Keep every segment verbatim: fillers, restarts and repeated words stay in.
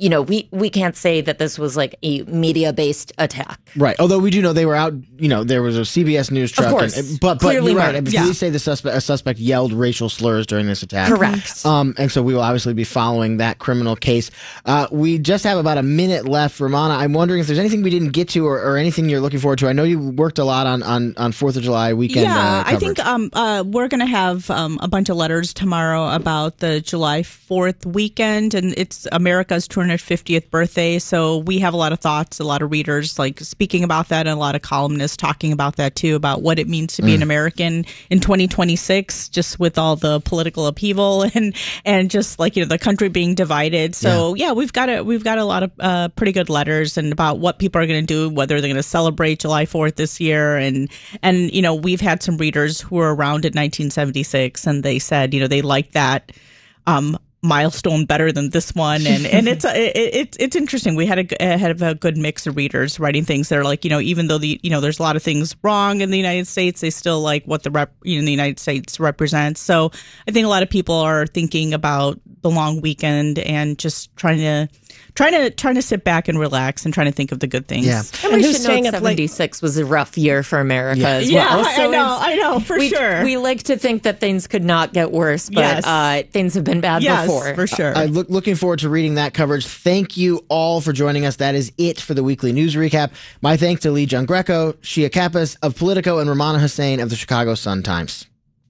you know, we, we can't say that this was like a media-based attack. Right. Although we do know they were out, you know, there was a C B S News truck. Of course. And, but, but Clearly you're right. marked. Police Yeah. say the suspect, a suspect yelled racial slurs during this attack. Correct. Um, and so we will obviously be following that criminal case. Uh, we just have about a minute left. Romana, I'm wondering if there's anything we didn't get to or, or anything you're looking forward to. I know you worked a lot on, on, on fourth of July weekend. Yeah, uh, I think um, uh, we're going to have um, a bunch of letters tomorrow about the July fourth weekend, and it's America's two hundred fiftieth birthday. So we have a lot of thoughts, a lot of readers like speaking about that, and a lot of columnists talking about that too, about what it means to be Mm. an American in twenty twenty-six, just with all the political upheaval and and just like, you know, the country being divided. So yeah, yeah we've got a we've got a lot of uh, pretty good letters and about what people are going to do, whether they're going to celebrate July fourth this year, and and you know, we've had some readers who were around in nineteen seventy-six, and they said, you know, they like that um, milestone better than this one, and and it's a, it, it's it's interesting. We had a had a good mix of readers writing things that are like, you know, even though the you know there's a lot of things wrong in the United States, they still like what the rep you know the United States represents. So I think a lot of people are thinking about the long weekend and just trying to trying to trying to sit back and relax and trying to think of the good things. Yeah. And And we who's should staying note up late? seventy-six was a rough year for America Yeah. as Yeah, well. I So know, it's- I know, for we, sure. We like to think that things could not get worse, but Yes. uh, things have been bad Yes, before. for sure. I look looking forward to reading that coverage. Thank you all for joining us. That is it for the weekly news recap. My thanks to Lee John Greco, Shia Kappas of Politico, and Romana Hussein of the Chicago Sun-Times.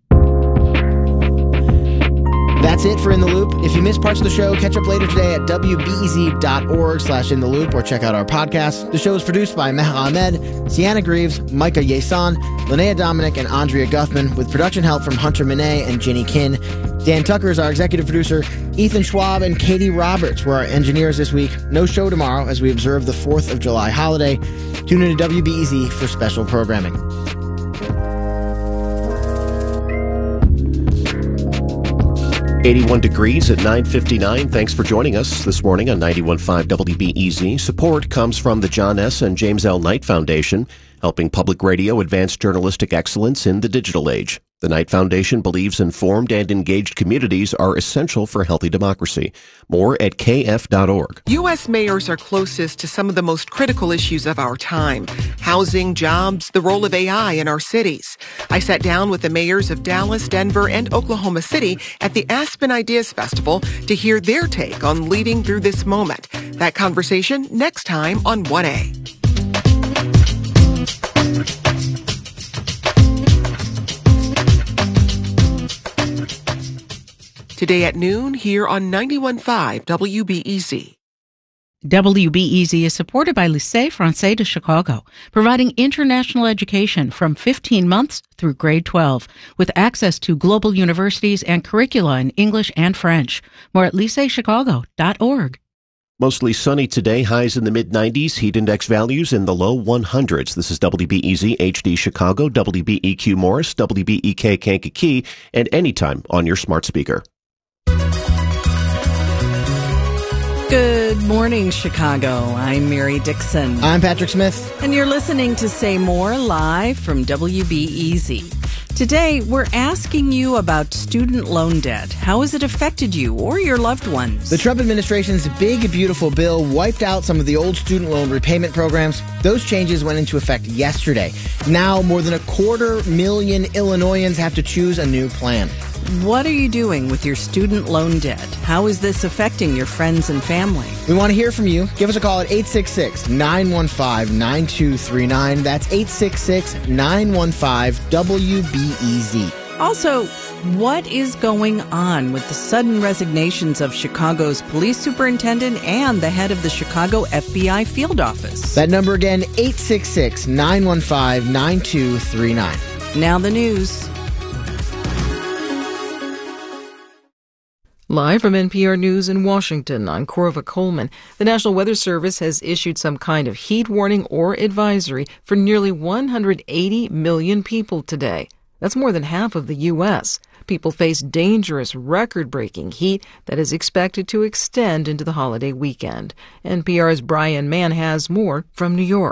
That's it for In the Loop. If you missed parts of the show, catch up later today at W B E Z dot org slash In the Loop or check out our podcast. The show is produced by Meha Ahmed, Sienna Greaves, Micah Yesan, Linnea Dominic, and Andrea Guthman, with production help from Hunter Monet and Ginny Kinn. Dan Tucker is our executive producer. Ethan Schwab and Katie Roberts were our engineers this week. No show tomorrow as we observe the fourth of July holiday. Tune in to W B E Z for special programming. eighty-one degrees at nine fifty-nine. Thanks for joining us this morning on ninety-one point five W B E Z. Support comes from the John S. and James L. Knight Foundation, helping public radio advance journalistic excellence in the digital age. The Knight Foundation believes informed and engaged communities are essential for healthy democracy. More at K F dot org. U S mayors are closest to some of the most critical issues of our time: housing, jobs, the role of A I in our cities. I sat down with the mayors of Dallas, Denver, and Oklahoma City at the Aspen Ideas Festival to hear their take on leading through this moment. That conversation next time on one A. Today at noon here on ninety-one point five W B E Z. W B E Z is supported by Lycée Français de Chicago, providing international education from fifteen months through grade twelve, with access to global universities and curricula in English and French. More at lycée chicago dot org. Mostly sunny today, highs in the mid nineties, heat index values in the low hundreds. This is W B E Z H D Chicago, W B E Q Morris, W B E K Kankakee, and anytime on your smart speaker. Good morning, Chicago. I'm Mary Dixon. I'm Patrick Smith. And you're listening to Say More live from W B E Z. Today, we're asking you about student loan debt. How has it affected you or your loved ones? The Trump administration's big, beautiful bill wiped out some of the old student loan repayment programs. Those changes went into effect yesterday. Now, more than a quarter million Illinoisans have to choose a new plan. What are you doing with your student loan debt? How is this affecting your friends and family? We want to hear from you. Give us a call at eight six six, nine one five, nine two three nine. That's eight six six, nine one five, W B E Z. Also, what is going on with the sudden resignations of Chicago's police superintendent and the head of the Chicago F B I field office? That number again, eight six six, nine one five, nine two three nine. Now the news. Live from N P R News in Washington, I'm Corva Coleman. The National Weather Service has issued some kind of heat warning or advisory for nearly one hundred eighty million people today. That's more than half of the U S. People face dangerous, record-breaking heat that is expected to extend into the holiday weekend. N P R's Brian Mann has more from New York.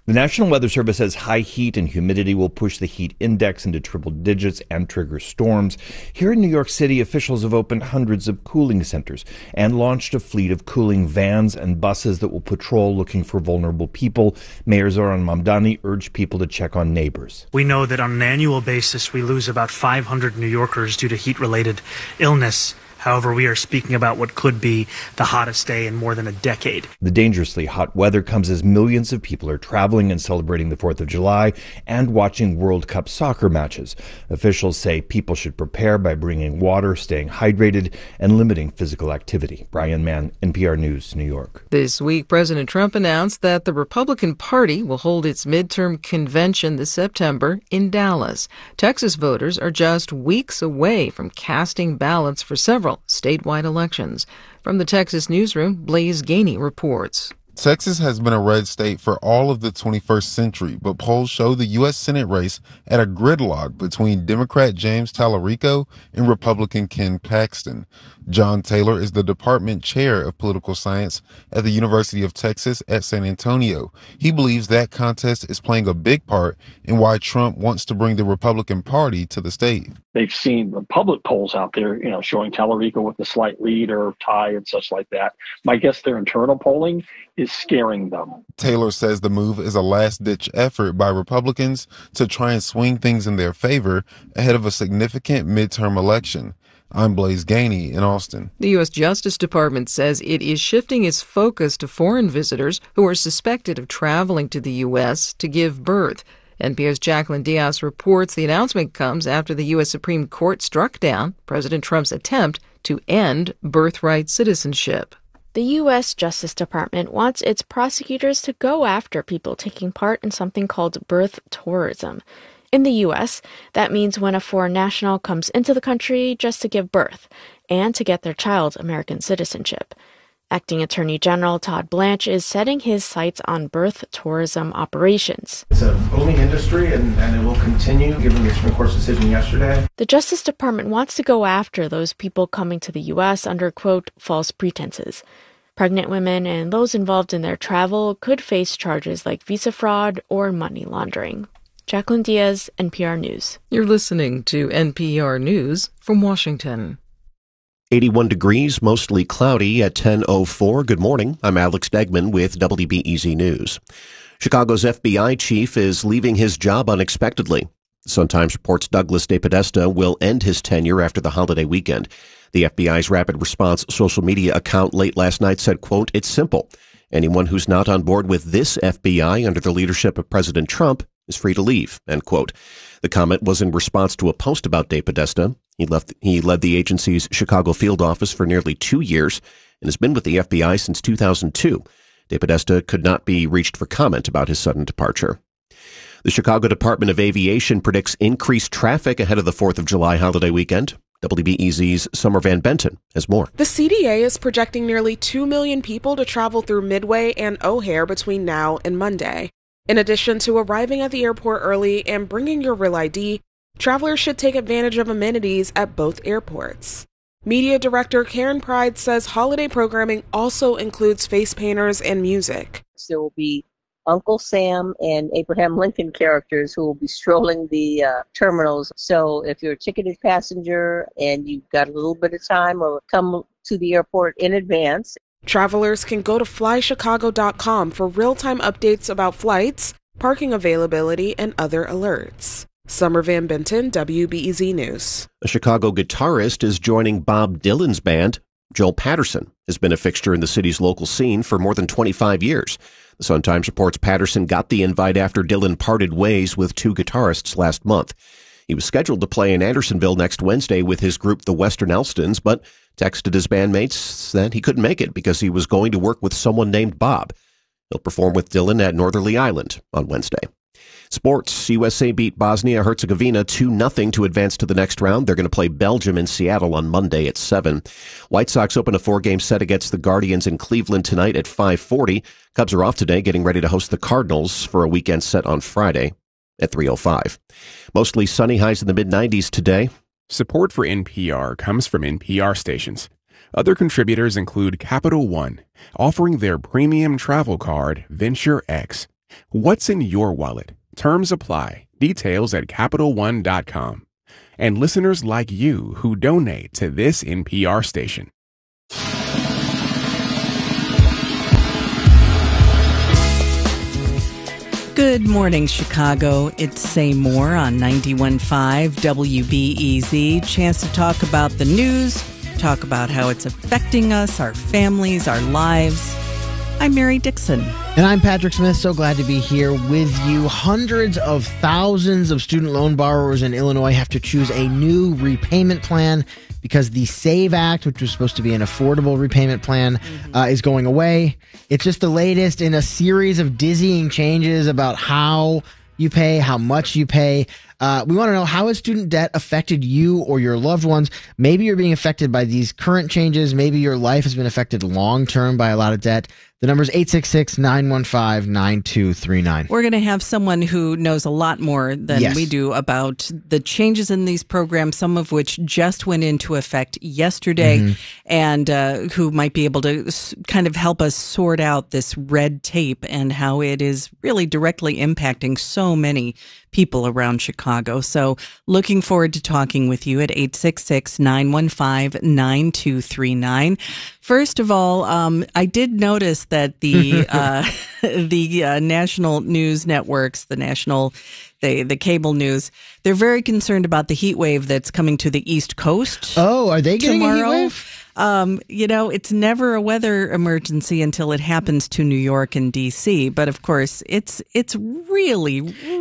The National Weather Service says high heat and humidity will push the heat index into triple digits and trigger storms. Here in New York City, officials have opened hundreds of cooling centers and launched a fleet of cooling vans and buses that will patrol looking for vulnerable people. Mayor Zoran Mamdani urged people to check on neighbors. We know that on an annual basis, we lose about five hundred New Yorkers due to heat-related illness. However, we are speaking about what could be the hottest day in more than a decade. The dangerously hot weather comes as millions of people are traveling and celebrating the fourth of July and watching World Cup soccer matches. Officials say people should prepare by bringing water, staying hydrated, and limiting physical activity. Brian Mann, N P R News, New York. This week, President Trump announced that the Republican Party will hold its midterm convention this September in Dallas. Texas voters are just weeks away from casting ballots for several statewide elections. From the Texas newsroom, Blaze Gainey reports. Texas has been a red state for all of the twenty-first century, but polls show the U S Senate race at a gridlock between Democrat James Tallarico and Republican Ken Paxton. John Taylor is the department chair of political science at the University of Texas at San Antonio. He believes that contest is playing a big part in why Trump wants to bring the Republican Party to the state. They've seen the public polls out there, you know, showing Tallarico with a slight lead or tie and such like that. My guess their internal polling is scaring them. Taylor says the move is a last-ditch effort by Republicans to try and swing things in their favor ahead of a significant midterm election. I'm Blaze Gainey in Austin. The U S Justice Department says it is shifting its focus to foreign visitors who are suspected of traveling to the U S to give birth. N P R's Jacqueline Diaz reports the announcement comes after the U S Supreme Court struck down President Trump's attempt to end birthright citizenship. The U S Justice Department wants its prosecutors to go after people taking part in something called birth tourism. In the U S, that means when a foreign national comes into the country just to give birth and to get their child American citizenship. Acting Attorney General Todd Blanche is setting his sights on birth tourism operations. It's a booming industry, and, and it will continue, given the Supreme Court's decision yesterday. The Justice Department wants to go after those people coming to the U S under, quote, false pretenses. Pregnant women and those involved in their travel could face charges like visa fraud or money laundering. Jacqueline Diaz, N P R News. You're listening to N P R News from Washington. eighty-one degrees, mostly cloudy at ten oh four. Good morning. I'm Alex Degman with W B E Z News. Chicago's F B I chief is leaving his job unexpectedly. The Sun-Times reports Douglas DePodesta will end his tenure after the holiday weekend. The F B I's rapid response social media account late last night said, quote, "It's simple. Anyone who's not on board with this F B I under the leadership of President Trump is free to leave," end quote. The comment was in response to a post about DePodesta. He left. He led the agency's Chicago field office for nearly two years and has been with the F B I since two thousand two. DePodesta could not be reached for comment about his sudden departure. The Chicago Department of Aviation predicts increased traffic ahead of the fourth of July holiday weekend. W B E Z's Summer Van Benton has more. The C D A is projecting nearly two million people to travel through Midway and O'Hare between now and Monday. In addition to arriving at the airport early and bringing your real I D, travelers should take advantage of amenities at both airports. Media director Karen Pride says holiday programming also includes face painters and music. There will be Uncle Sam and Abraham Lincoln characters who will be strolling the uh, terminals. So if you're a ticketed passenger and you've got a little bit of time, or come to the airport in advance. Travelers can go to fly chicago dot com for real-time updates about flights, parking availability, and other alerts. Summer Van Benton, W B E Z News. A Chicago guitarist is joining Bob Dylan's band. Joel Patterson has been a fixture in the city's local scene for more than twenty-five years. The Sun-Times reports Patterson got the invite after Dylan parted ways with two guitarists last month. He was scheduled to play in Andersonville next Wednesday with his group, the Western Elstons, but texted his bandmates that he couldn't make it because he was going to work with someone named Bob. He'll perform with Dylan at Northerly Island on Wednesday. Sports, U S A beat Bosnia-Herzegovina two nothing to advance to the next round. They're going to play Belgium in Seattle on Monday at seven. White Sox open a four-game set against the Guardians in Cleveland tonight at five forty. Cubs are off today, getting ready to host the Cardinals for a weekend set on Friday at three oh five. Mostly sunny, highs in the mid nineties today. Support for N P R comes from N P R stations. Other contributors include Capital One, offering their premium travel card, Venture X. What's in your wallet? Terms apply. Details at Capital One dot com. And listeners like you who donate to this N P R station. Good morning, Chicago. It's Say More on ninety-one point five W B E Z. Chance to talk about the news, talk about how it's affecting us, our families, our lives. I'm Mary Dixon. And I'm Patrick Smith. So glad to be here with you. Hundreds of thousands of student loan borrowers in Illinois have to choose a new repayment plan because the SAVE Act, which was supposed to be an affordable repayment plan, mm-hmm. uh, is going away. It's just the latest in a series of dizzying changes about how you pay, how much you pay. Uh, we want to know, how has student debt affected you or your loved ones? Maybe you're being affected by these current changes. Maybe your life has been affected long-term by a lot of debt. The number is eight six six, nine one five, nine two three nine. We're going to have someone who knows a lot more than yes. we do about the changes in these programs, some of which just went into effect yesterday, mm-hmm. and uh, who might be able to kind of help us sort out this red tape and how it is really directly impacting so many people around Chicago. So looking forward to talking with you at eight six six, nine one five, nine two three nine. First of all, um, I did notice that the uh, the uh, national news networks, the national, the the cable news, they're very concerned about the heat wave that's coming to the East Coast. Oh, are they getting tomorrow. a heat wave? Um, you know, it's never a weather emergency until it happens to New York and D C. But of course, it's it's really,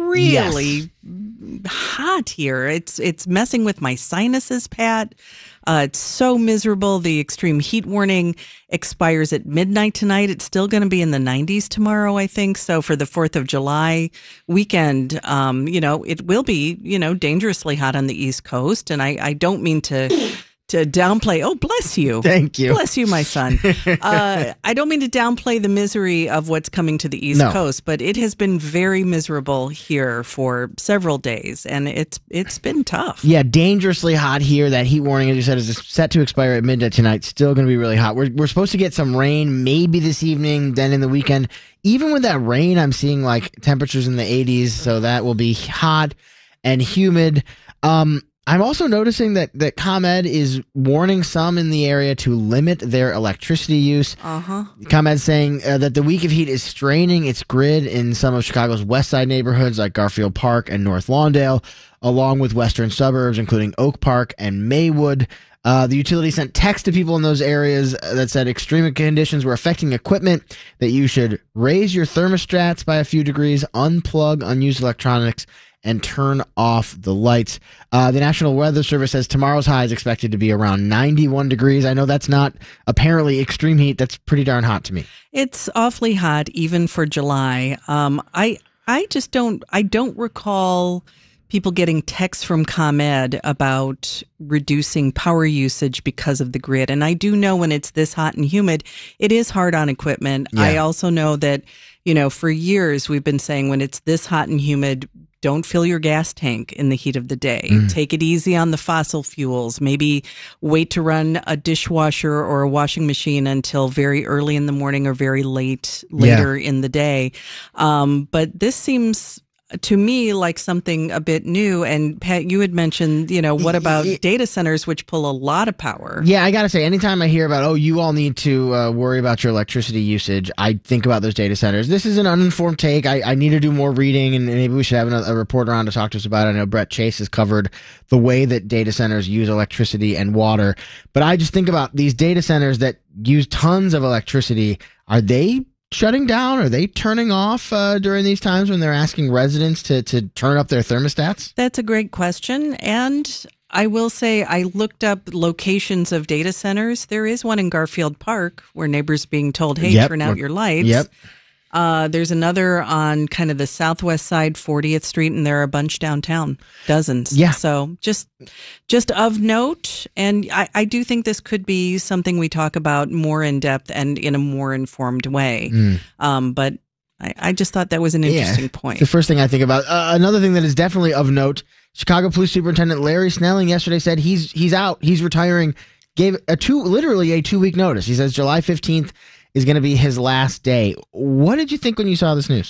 really yes. hot here. It's it's messing with my sinuses, Pat. Uh, it's so miserable. The extreme heat warning expires at midnight tonight. It's still going to be in the nineties tomorrow, I think. So for the fourth of July weekend, um, you know, it will be, you know, dangerously hot on the East Coast. And I, I don't mean to... to downplay. Oh, bless you. Thank you. Bless you, my son. uh, I don't mean to downplay the misery of what's coming to the East no. Coast, but it has been very miserable here for several days, and it's it's been tough. Yeah, dangerously hot here. That heat warning, as you said, is set to expire at midnight tonight. Still going to be really hot. We're we're supposed to get some rain maybe this evening, then in the weekend. Even with that rain, I'm seeing like temperatures in the eighties, so that will be hot and humid. Um, I'm also noticing that, that ComEd is warning some in the area to limit their electricity use. Uh-huh. ComEd saying uh, that the week of heat is straining its grid in some of Chicago's west side neighborhoods like Garfield Park and North Lawndale, along with western suburbs, including Oak Park and Maywood. Uh, the utility sent text to people in those areas that said extreme conditions were affecting equipment, that you should raise your thermostats by a few degrees, unplug unused electronics, and turn off the lights. Uh, the National Weather Service says tomorrow's high is expected to be around ninety-one degrees. I know that's not apparently extreme heat. That's pretty darn hot to me. It's awfully hot, even for July. Um, I I just don't I don't recall people getting texts from ComEd about reducing power usage because of the grid. And I do know when it's this hot and humid, it is hard on equipment. Yeah. I also know that, you know, for years we've been saying when it's this hot and humid, don't fill your gas tank in the heat of the day. Mm. Take it easy on the fossil fuels. Maybe wait to run a dishwasher or a washing machine until very early in the morning or very late later yeah. in the day. Um, but this seems to me like something a bit new. And Pat, you had mentioned, you know, what about data centers, which pull a lot of power? Yeah, I got to say, anytime I hear about, oh, you all need to uh, worry about your electricity usage, I think about those data centers. This is an uninformed take. I, I need to do more reading, and maybe we should have a, a reporter on to talk to us about it. I know Brett Chase has covered the way that data centers use electricity and water. But I just think about these data centers that use tons of electricity. Are they shutting down? Are they turning off uh, during these times when they're asking residents to, to turn up their thermostats? That's a great question. And I will say I looked up locations of data centers. There is one in Garfield Park where neighbors being told, hey, yep. turn out your lights. Yep. Uh, there's another on kind of the southwest side, fortieth Street, and there are a bunch downtown, dozens. Yeah. So just just of note, and I, I do think this could be something we talk about more in depth and in a more informed way. Mm. Um, but I, I just thought that was an interesting yeah. point. The first thing I think about. Uh, another thing that is definitely of note, Chicago Police Superintendent Larry Snelling yesterday said he's he's out, he's retiring, gave a two literally a two-week notice. He says July fifteenth is going to be his last day. What did you think when you saw this news?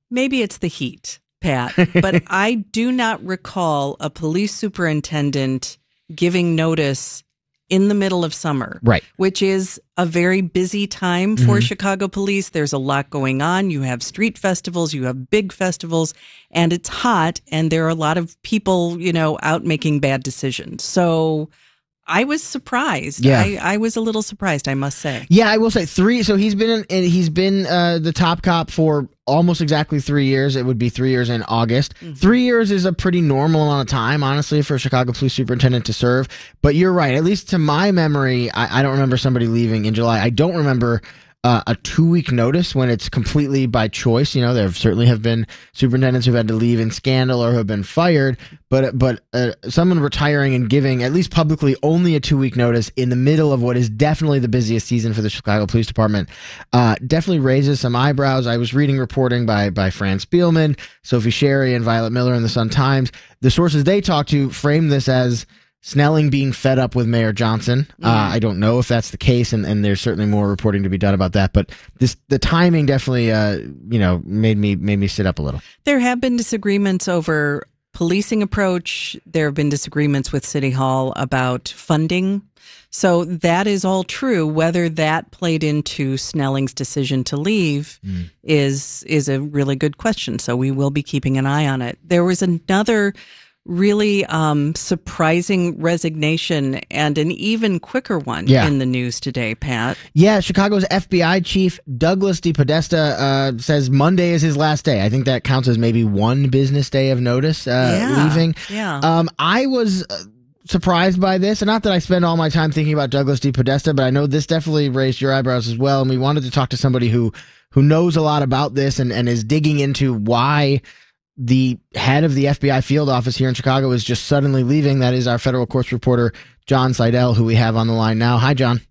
Maybe it's the heat, Pat, but I do not recall a police superintendent giving notice in the middle of summer, right? Which is a very busy time for Mhm. Chicago police. There's a lot going on. You have street festivals, you have big festivals, and it's hot, and there are a lot of people, you know, out making bad decisions. So I was surprised. Yeah. I, I was a little surprised, I must say. Yeah, I will say three. So he's been in, he's been uh, the top cop for almost exactly three years. It would be three years in August. Mm-hmm. Three years is a pretty normal amount of time, honestly, for a Chicago police superintendent to serve. But you're right. At least to my memory, I, I don't remember somebody leaving in July. I don't remember uh, a two-week notice when it's completely by choice. You know, there certainly have been superintendents who've had to leave in scandal or who have been fired. But but uh, someone retiring and giving, at least publicly, only a two-week notice in the middle of what is definitely the busiest season for the Chicago Police Department uh, definitely raises some eyebrows. I was reading reporting by by Fran Spielman, Sophie Sherry, and Violet Miller in the Sun-Times. The sources they talked to frame this as Snelling being fed up with Mayor Johnson. Mm. Uh, I don't know if that's the case, and, and there's certainly more reporting to be done about that. But this the timing definitely, uh, you know, made me made me sit up a little. There have been disagreements over policing approach. There have been disagreements with City Hall about funding. So that is all true. Whether that played into Snelling's decision to leave mm. is is a really good question. So we will be keeping an eye on it. There was another really um, surprising resignation and an even quicker one yeah. in the news today, Pat. Yeah, Chicago's F B I chief, Douglas DePodesta, uh, says Monday is his last day. I think that counts as maybe one business day of notice uh, yeah. leaving. Yeah. Um, I was uh, surprised by this, and not that I spend all my time thinking about Douglas DePodesta, but I know this definitely raised your eyebrows as well, and we wanted to talk to somebody who, who knows a lot about this and, and is digging into why the head of the F B I field office here in Chicago is just suddenly leaving. That is our federal courts reporter, John Seidel, who we have on the line now. Hi, John.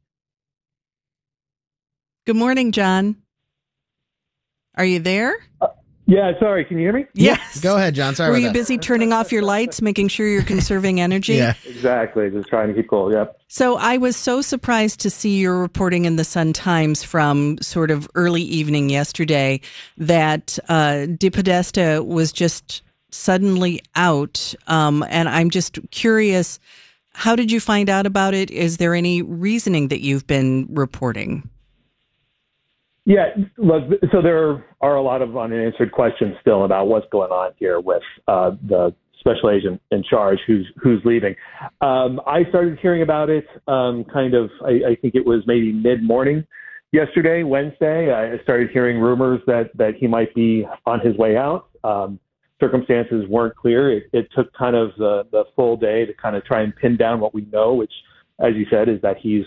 Good morning, John. Are you there? Uh, yeah, sorry. Can you hear me? Yes. Go ahead, John. Sorry Were about you that. busy turning off your lights, making sure you're conserving energy? Yeah. Exactly. Just trying to keep cool. Yep. So I was so surprised to see your reporting in the Sun-Times from sort of early evening yesterday that uh, DePodesta was just suddenly out. Um, and I'm just curious, how did you find out about it? Is there any reasoning that you've been reporting? Yeah, look, so there are a lot of unanswered questions still about what's going on here with uh, the special agent in charge who's who's leaving. Um, I started hearing about it um, kind of, I, I think it was maybe mid-morning yesterday, Wednesday. I started hearing rumors that, that he might be on his way out. Um, circumstances weren't clear. It, it took kind of the, the full day to kind of try and pin down what we know, which, as you said, is that he's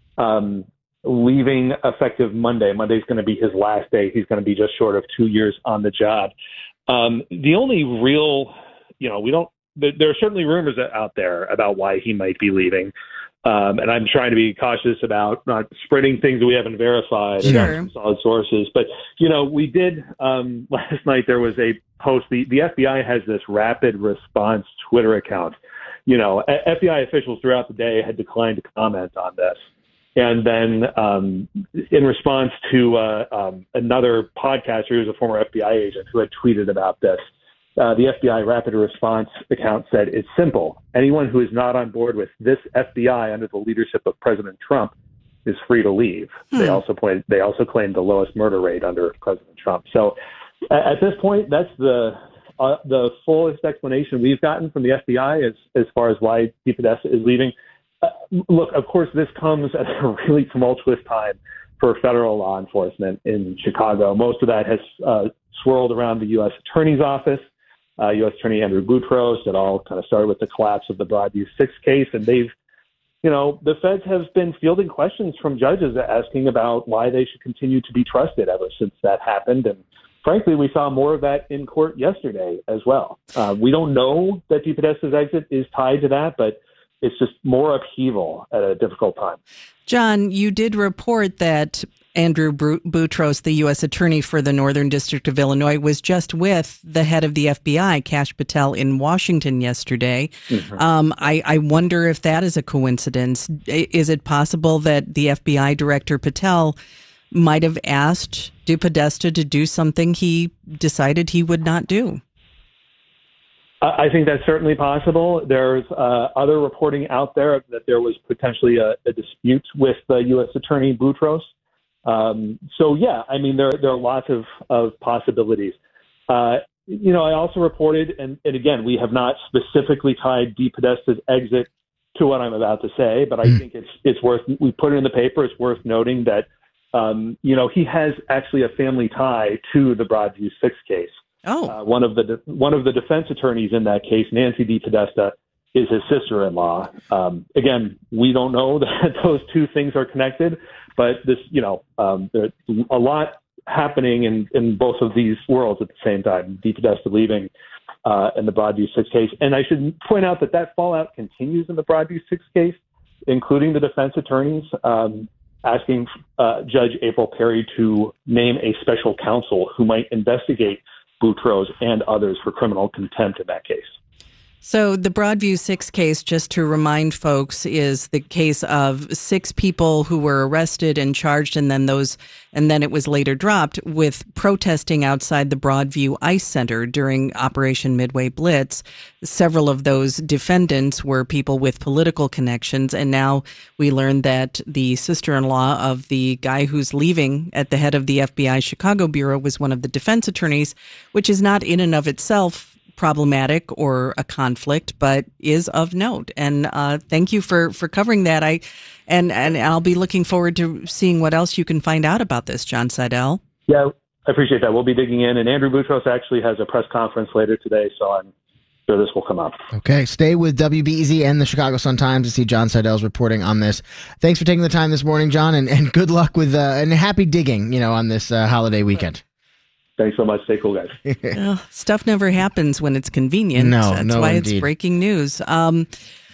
um, leaving effective Monday. Monday's going to be his last day. He's going to be just short of two years on the job. Um, the only real, you know, we don't, there, there are certainly rumors out there about why he might be leaving. Um, and I'm trying to be cautious about not spreading things that we haven't verified Sure. and solid sources. But, you know, we did, um, last night there was a post, the, the F B I has this rapid response Twitter account. You know, F B I officials throughout the day had declined to comment on this. And then um, in response to uh, um, another podcaster who's a former F B I agent who had tweeted about this, uh, the F B I Rapid Response account said, "It's simple. Anyone who is not on board with this F B I under the leadership of President Trump is free to leave." Hmm. They also pointed, they also claimed the lowest murder rate under President Trump. So at this point, that's the uh, the fullest explanation we've gotten from the F B I as as far as why DePodesta is leaving. Uh, look, of course, this comes at a really tumultuous time for federal law enforcement in Chicago. Most of that has uh, swirled around the U S Attorney's Office, uh, U S Attorney Andrew Boutros. It all kind of started with the collapse of the Broadview Six case, and they've, you know, the feds have been fielding questions from judges asking about why they should continue to be trusted ever since that happened. And frankly, we saw more of that in court yesterday as well. Uh, we don't know that DePodesta's exit is tied to that, but it's just more upheaval at a difficult time. John, you did report that Andrew Boutros, the U S attorney for the Northern District of Illinois, was just with the head of the F B I, Kash Patel, in Washington yesterday. Mm-hmm. Um, I, I wonder if that is a coincidence. Is it possible that the F B I director Patel might have asked DePodesta to do something he decided he would not do. I think that's certainly possible. There's uh, other reporting out there that there was potentially a, a dispute with the U S Attorney Boutros. Um, so, yeah, I mean, there, there are lots of, of possibilities. Uh, you know, I also reported, and, and again, we have not specifically tied DePodesta's exit to what I'm about to say, but I mm. think it's it's worth, we put it in the paper, it's worth noting that, um, you know, he has actually a family tie to the Broadview Six case. Oh, uh, one of the de- one of the defense attorneys in that case, Nancy DePodesta, is his sister-in-law. Um, again, we don't know that those two things are connected, but this, you know, um, there's a lot happening in, in both of these worlds at the same time. DePodesta leaving, uh, and the Broadview Six case, and I should point out that that fallout continues in the Broadview Six case, including the defense attorneys um, asking uh, Judge April Perry to name a special counsel who might investigate Boutros and others for criminal contempt in that case. So the Broadview Six case, just to remind folks, is the case of six people who were arrested and charged, and then those, and then it was later dropped with protesting outside the Broadview ICE Center during Operation Midway Blitz. Several of those defendants were people with political connections, and now we learned that the sister-in-law of the guy who's leaving at the head of the F B I Chicago Bureau was one of the defense attorneys, which is not in and of itself problematic or a conflict, but is of note. And uh, thank you for, for covering that. I and and I'll be looking forward to seeing what else you can find out about this, John Seidel. Yeah, I appreciate that. We'll be digging in, and Andrew Boutros actually has a press conference later today, so I'm sure this will come up. Okay, stay with W B E Z and the Chicago Sun-Times to see John Seidel's reporting on this. Thanks for taking the time this morning, John, and, and good luck with uh, and happy digging, you know, on this uh, holiday weekend. Thanks so much. Stay cool, guys. Well, stuff never happens when it's convenient. No, That's no, why indeed. It's breaking news. Um,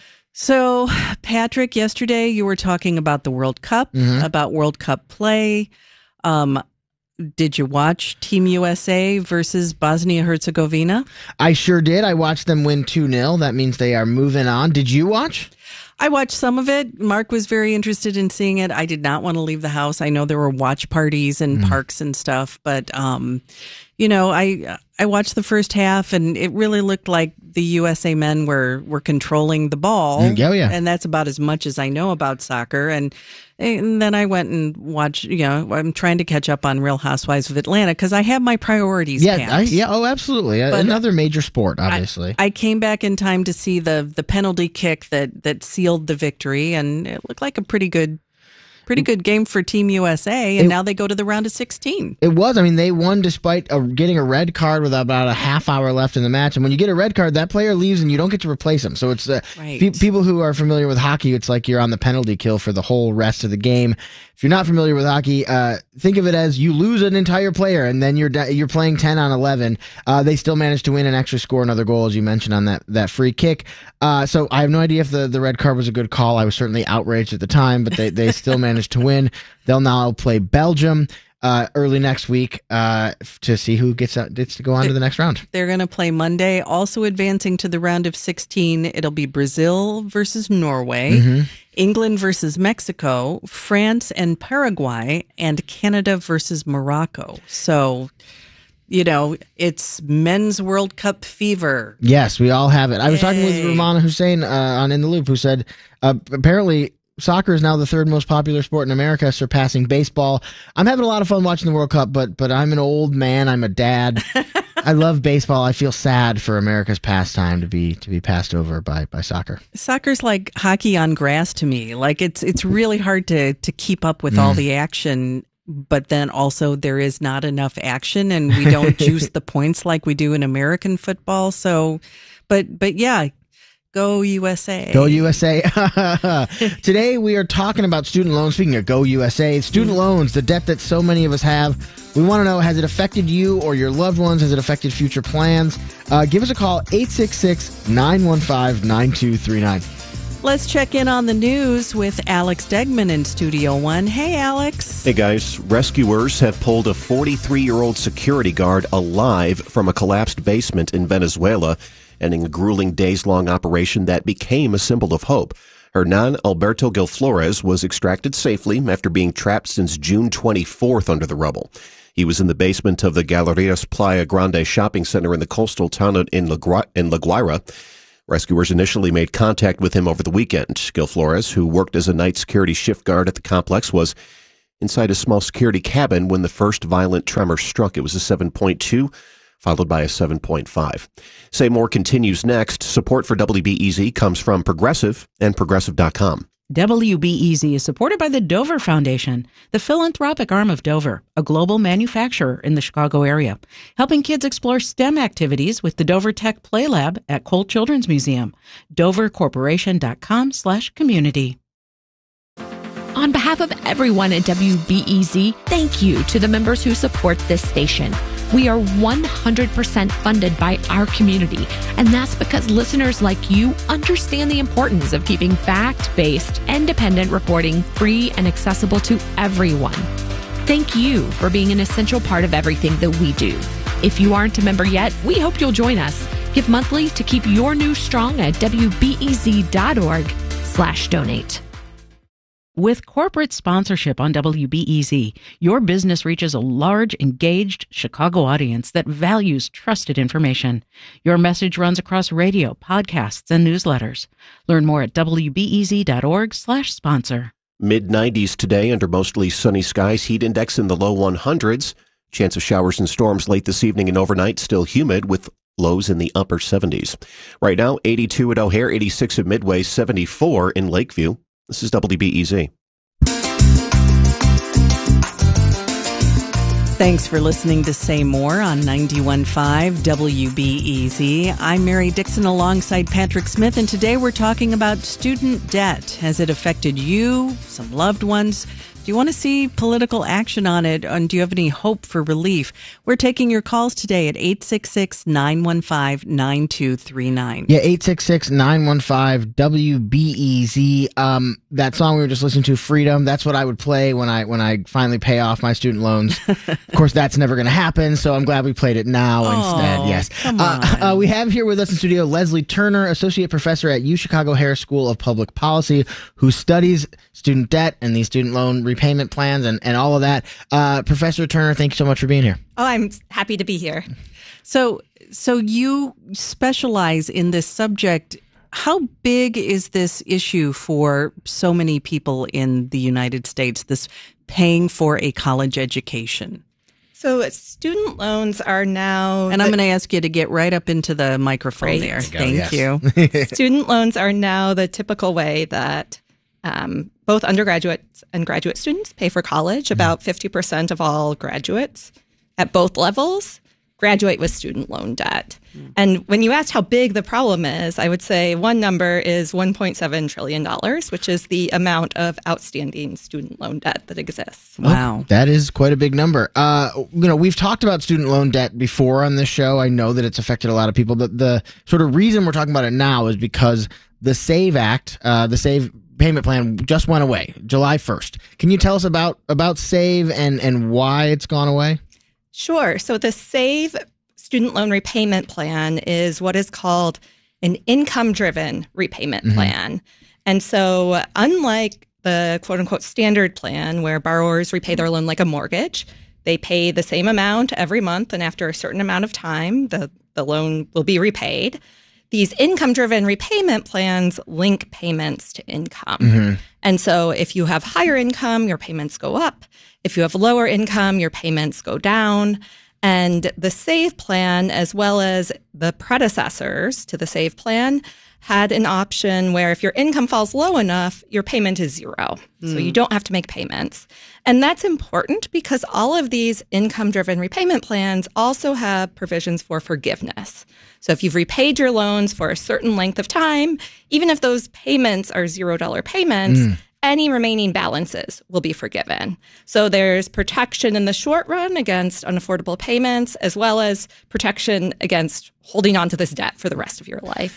so, Patrick, yesterday you were talking about the World Cup, Mhm. about World Cup play. Um, did you watch Team U S A versus Bosnia-Herzegovina? I sure did. I watched them win two nil. That means they are moving on. Did you watch? I watched some of it. Mark was very interested in seeing it. I did not want to leave the house. I know there were watch parties and Mm. parks and stuff, but um, you know, I I watched the first half, and it really looked like the U S A men were were controlling the ball. Mm, oh, yeah. And that's about as much as I know about soccer. And and then I went and watched. You know, I'm trying to catch up on Real Housewives of Atlanta because I have my priorities. Yeah, Pat. I, yeah. Oh, absolutely. But Another major sport, obviously. I came back in time to see the the penalty kick that that sealed the victory, and it looked like a pretty good pretty good game for Team U S A, and It- now they go to the round of sixteen. It was. I mean, they won despite a, getting a red card with about a half hour left in the match. And when you get a red card, that player leaves and you don't get to replace him. So it's uh, Right. pe- people who are familiar with hockey, it's like you're on the penalty kill for the whole rest of the game. If you're not familiar with hockey, uh, think of it as you lose an entire player and then you're da- you're playing ten on eleven. Uh, they still managed to win and actually score another goal, as you mentioned, on that, that free kick. Uh, so I have no idea if the, the red card was a good call. I was certainly outraged at the time, but they, they still managed to win. They'll now play Belgium uh, early next week uh, f- to see who gets out, gets to go on to the next round. They're going to play Monday. Also advancing to the round of sixteen, it'll be Brazil versus Norway, Mhm. England versus Mexico, France and Paraguay, and Canada versus Morocco. So, you know, it's men's World Cup fever. Yes, we all have it. I was talking with Yay. Ramana Hussein uh, on In the Loop, who said uh, apparently soccer is now the third most popular sport in America, surpassing baseball. I'm having a lot of fun watching the World Cup, but but I'm an old man. I'm a dad. I love baseball. I feel sad for America's pastime to be to be passed over by by soccer. Soccer's like hockey on grass to me. Like it's it's really hard to to keep up with all Mm. the action, but then also there is not enough action, and we don't juice the points like we do in American football. So, but but yeah, go U S A. Go U S A. Today we are talking about student loans. Speaking of Go U S A, student loans, the debt that so many of us have. We want to know, has it affected you or your loved ones? Has it affected future plans? Uh, give us a call, eight six six, nine one five, nine two three nine. Let's check in on the news with Alex Degman in Studio One. Hey, Alex. Hey guys, rescuers have pulled a forty-three-year-old security guard alive from a collapsed basement in Venezuela, ending a grueling days-long operation that became a symbol of hope. Hernan Alberto Gil Flores was extracted safely after being trapped since June twenty-fourth under the rubble. He was in the basement of the Galerías Playa Grande shopping center in the coastal town in La, Gua- in La Guaira. Rescuers initially made contact with him over the weekend. Gil Flores, who worked as a night security shift guard at the complex, was inside a small security cabin when the first violent tremor struck. It was a seven point two, followed by a seven point five. Say More continues next. Support for W B E Z comes from Progressive and Progressive dot com. W B E Z is supported by the Dover Foundation, the philanthropic arm of Dover, a global manufacturer in the Chicago area, helping kids explore STEM activities with the Dover Tech Play Lab at Colt Children's Museum. dover corporation dot com slash community. On behalf of everyone at W B E Z, thank you to the members who support this station. We are one hundred percent funded by our community, and that's because listeners like you understand the importance of keeping fact-based, independent reporting free and accessible to everyone. Thank you for being an essential part of everything that we do. If you aren't a member yet, we hope you'll join us. Give monthly to keep your news strong at W B E Z dot org slash donate. With corporate sponsorship on W B E Z, your business reaches a large, engaged Chicago audience that values trusted information. Your message runs across radio, podcasts, and newsletters. Learn more at W B E Z dot org slash sponsor. mid nineties today under mostly sunny skies. Heat index in the low hundreds. Chance of showers and storms late this evening and overnight. Still humid with lows in the upper seventies. Right now, eighty-two at O'Hare, eighty-six at Midway, seventy-four in Lakeview. This is W B E Z. Thanks for listening to Say More on ninety-one point five W B E Z. I'm Mary Dixon alongside Patrick Smith, and today we're talking about student debt. Has it affected you, some loved ones? Do you want to see political action on it, and do you have any hope for relief? We're taking your calls today at eight six six, nine one five, nine two three nine. Yeah, eight six six, nine one five, W B E Z. Um, that song we were just listening to, Freedom, that's what I would play when I when I finally pay off my student loans. Of course, that's never going to happen, so I'm glad we played it now oh, instead. Yes. Come on. Uh, uh, we have here with us in studio Leslie Turner, Associate Professor at UChicago Harris School of Public Policy, who studies student debt and the student loan repayment plans and, and all of that. Uh, Professor Turner, thank you so much for being here. Oh, I'm happy to be here. So, so you specialize in this subject. How big is this issue for so many people in the United States, this paying for a college education? So student loans are now... And I'm going to ask you to get right up into the microphone Right. there. Go, Thank yes. you. Student loans are now the typical way that um, both undergraduates and graduate students pay for college. About fifty percent of all graduates at both levels graduate with student loan debt. Mm. And when you asked how big the problem is, I would say one number is one point seven trillion dollars, which is the amount of outstanding student loan debt that exists. Wow. That is quite a big number. Uh, you know, we've talked about student loan debt before on this show. I know that it's affected a lot of people. The, the sort of reason we're talking about it now is because the SAVE Act, uh, the SAVE payment plan just went away July first. Can you tell us about, about SAVE and, and why it's gone away? Sure. So the SAVE student loan repayment plan is what is called an income-driven repayment Mm-hmm. plan. And so unlike the quote-unquote standard plan where borrowers repay their loan like a mortgage, they pay the same amount every month, and after a certain amount of time, the, the loan will be repaid. These income-driven repayment plans link payments to income. Mm-hmm. And so if you have higher income, your payments go up. If you have lower income, your payments go down. And the SAVE plan, as well as the predecessors to the SAVE plan, had an option where if your income falls low enough, your payment is zero. So Mm. you don't have to make payments. And that's important because all of these income-driven repayment plans also have provisions for forgiveness. So if you've repaid your loans for a certain length of time, even if those payments are zero dollar payments, Mm. any remaining balances will be forgiven. So there's protection in the short run against unaffordable payments, as well as protection against holding on to this debt for the rest of your life.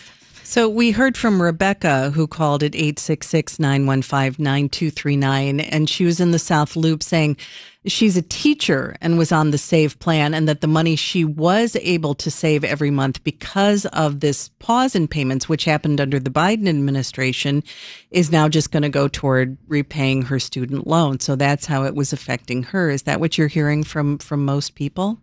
So we heard from Rebecca, who called at eight six six, nine one five, nine two three nine, and she was in the South Loop saying she's a teacher and was on the SAVE plan, and that the money she was able to save every month because of this pause in payments, which happened under the Biden administration, is now just going to go toward repaying her student loan. So that's how it was affecting her. Is that what you're hearing from, from most people?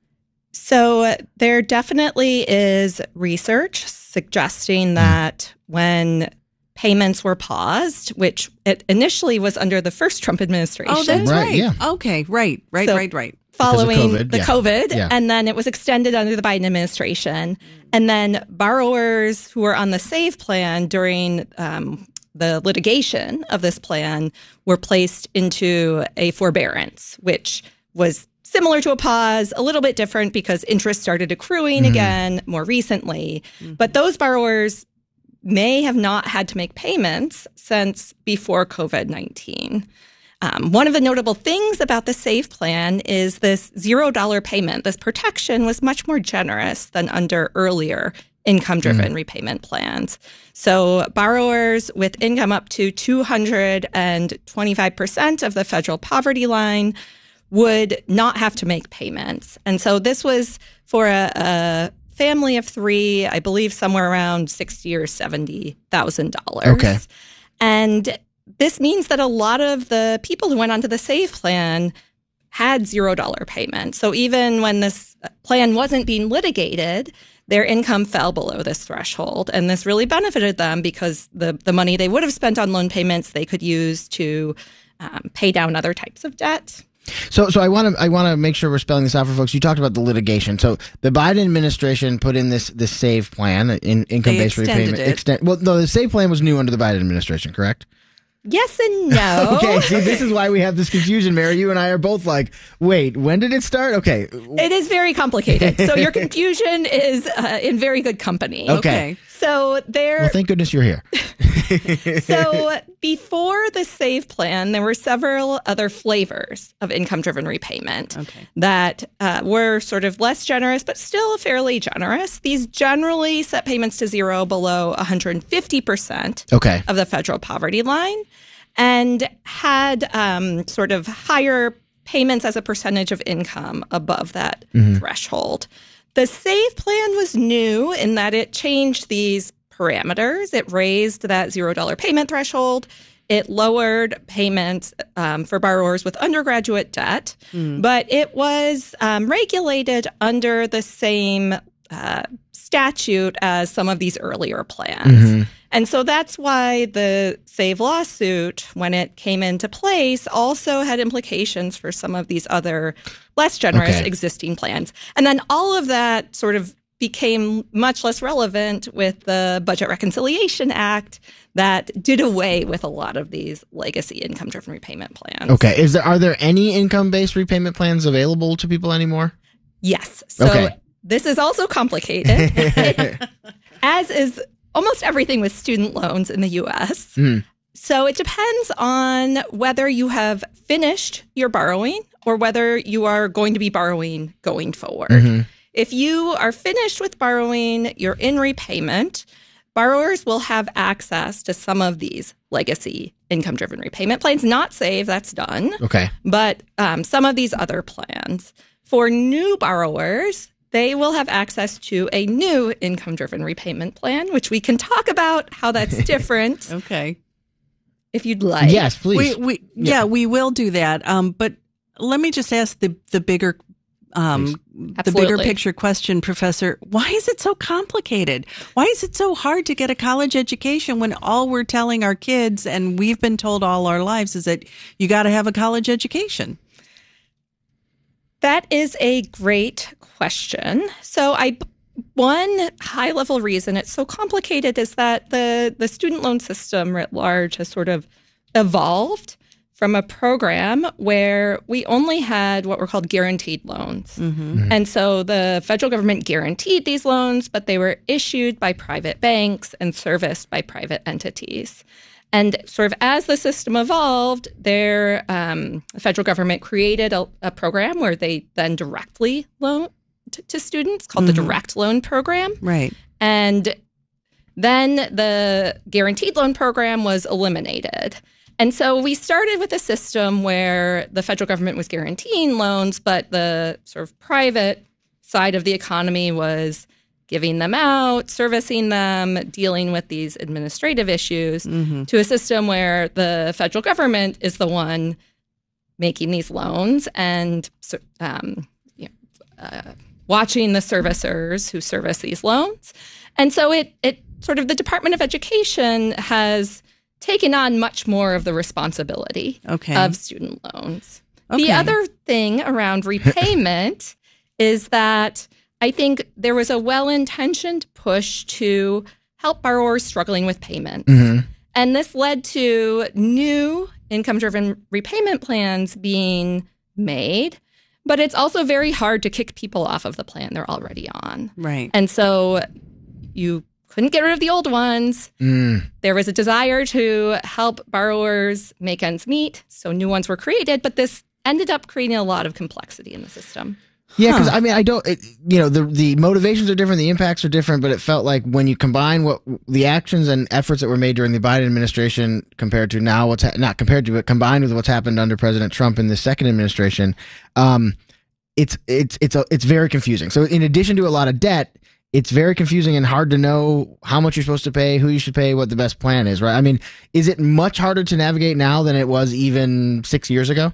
So there definitely is research suggesting that when payments were paused, which it initially was under the first Trump administration. Oh, that's right. Right, yeah. Okay, right, right, So right, right. Following COVID, the yeah. COVID, Yeah. and then it was extended under the Biden administration. And then borrowers who were on the SAVE plan during um, the litigation of this plan were placed into a forbearance, which was similar to a pause, a little bit different because interest started accruing Mm-hmm. again more recently. But those borrowers may have not had to make payments since before COVID nineteen. Um, one of the notable things about the SAVE plan is this zero dollar payment. This protection was much more generous than under earlier income-driven mm. repayment plans. So borrowers with income up to two hundred twenty-five percent of the federal poverty line would not have to make payments. And so this was for a, a family of three, I believe somewhere around sixty thousand dollars or seventy thousand dollars. Okay. And this means that a lot of the people who went onto the SAVE plan had zero dollar payments. So even when this plan wasn't being litigated, their income fell below this threshold. And this really benefited them because the, the money they would have spent on loan payments, they could use to um, pay down other types of debt. So, so I want to I want to make sure we're spelling this out for folks. You talked about the litigation. So, the Biden administration put in this this SAVE plan, in income based repayment. It. Extend, well, no, the SAVE plan was new under the Biden administration, correct? Yes and no. Okay, see, this is why we have this confusion, Mary. You and I are both like, wait, when did it start? Okay. It is very complicated. So your confusion is uh, in very good company. Okay. okay. So there. Well, thank goodness you're here. So before the SAVE plan, there were several other flavors of income-driven repayment okay. that uh, were sort of less generous, but still fairly generous. These generally set payments to zero below one hundred fifty percent okay. of the federal poverty line and had um, sort of higher payments as a percentage of income above that mm-hmm. threshold. The SAVE plan was new in that it changed these parameters. It raised that zero dollar payment threshold. It lowered payments um, for borrowers with undergraduate debt, mm. but it was um, regulated under the same uh, statute as some of these earlier plans. Mm-hmm. And so that's why the SAVE lawsuit, when it came into place, also had implications for some of these other less generous okay. existing plans. And then all of that sort of became much less relevant with the Budget Reconciliation Act that did away with a lot of these legacy income-driven repayment plans. Okay. Is there are there any income-based repayment plans available to people anymore? Yes. So okay. This is also complicated, it, as is almost everything with student loans in the U S. Mm. So it depends on whether you have finished your borrowing or whether you are going to be borrowing going forward. Mm-hmm. If you are finished with borrowing, you're in repayment, borrowers will have access to some of these legacy income-driven repayment plans. Not SAVE, that's done. Okay. But um, some of these other plans. For new borrowers, they will have access to a new income-driven repayment plan, which we can talk about how that's different. Okay. If you'd like. Yes, please. We, we, yeah. yeah, we will do that. Um, but let me just ask the, the bigger Um, the bigger picture question, Professor. Why is it so complicated? Why is it so hard to get a college education when all we're telling our kids, and we've been told all our lives, is that you got to have a college education? That is a great question. So I, one high level reason it's so complicated is that the, the student loan system writ large has sort of evolved from a program where we only had what were called guaranteed loans. Mm-hmm. Mm-hmm. And so the federal government guaranteed these loans, but they were issued by private banks and serviced by private entities. And sort of as the system evolved, their um, the federal government created a, a program where they then directly loan t- to students called mm-hmm. the Direct Loan Program. Right. And Then the guaranteed loan program was eliminated. And so we started with a system where the federal government was guaranteeing loans, but the sort of private side of the economy was giving them out, servicing them, dealing with these administrative issues, mm-hmm. to a system where the federal government is the one making these loans and um, you know, uh, watching the servicers who service these loans. And so it it sort of the Department of Education has taken on much more of the responsibility okay. of student loans. Okay. The other thing around repayment is that I think there was a well-intentioned push to help borrowers struggling with payments. Mm-hmm. And this led to new income-driven repayment plans being made. But it's also very hard to kick people off of the plan they're already on. Right. And so you couldn't get rid of the old ones. Mm. There was a desire to help borrowers make ends meet, so new ones were created, but this ended up creating a lot of complexity in the system. Yeah, because Huh. I mean, I don't, it, you know, the the motivations are different, the impacts are different, but it felt like when you combine what the actions and efforts that were made during the Biden administration compared to now, what's ha- not compared to, but combined with what's happened under President Trump in the second administration, um, it's it's it's a, it's very confusing. So in addition to a lot of debt, it's very confusing and hard to know how much you're supposed to pay, who you should pay, what the best plan is, right? I mean, is it much harder to navigate now than it was even six years ago?